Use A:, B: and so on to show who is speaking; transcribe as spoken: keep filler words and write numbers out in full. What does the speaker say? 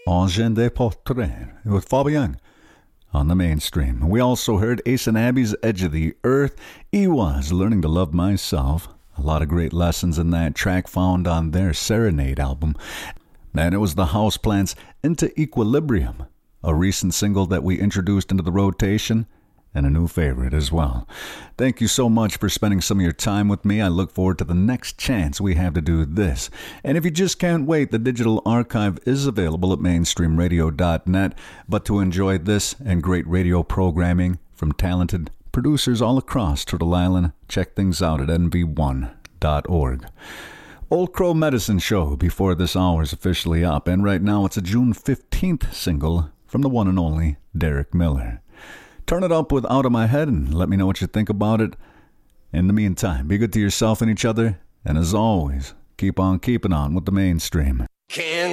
A: Angèle Portrait with Fabian on the mainstream. We also heard Ace and Abby's Edge of the Earth. Ewas, Learning to Love Myself. A lot of great lessons in that track found on their Serenade album. And it was the Houseplants' Into Equilibrium, a recent single that we introduced into the rotation, and a new favorite as well. Thank you so much for spending some of your time with me. I look forward to the next chance we have to do this. And if you just can't wait, the digital archive is available at mainstream radio dot net. But to enjoy this and great radio programming from talented producers all across Turtle Island, check things out at N V one dot org. Old Crow Medicine Show before this hour is officially up, and right now it's a June fifteenth single from the one and only Derek Miller. Turn it up with Out of My Head and let me know what you think about it. In the meantime, be good to yourself and each other, and as always, keep on keeping on with the mainstream.
B: Can